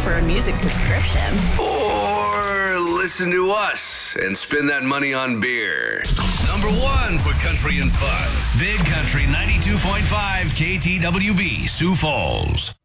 for a music subscription. Or listen to us and spend that money on beer. Number one for country and fun. Big Country 92.5 KTWB, Sioux Falls.